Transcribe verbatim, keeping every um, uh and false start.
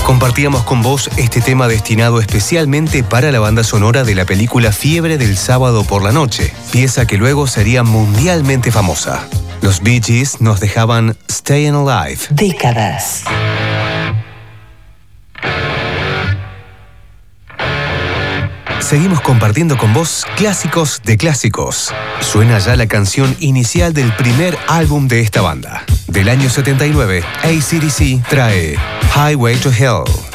Compartíamos con vos este tema destinado especialmente para la banda sonora de la película Fiebre del sábado por la noche, pieza que luego sería mundialmente famosa. Los Bee Gees nos dejaban Stayin' Alive. Décadas. Seguimos compartiendo con vos clásicos de clásicos. Suena ya la canción inicial del primer álbum de esta banda. Del año setenta y nueve, A C D C trae Highway to Hell.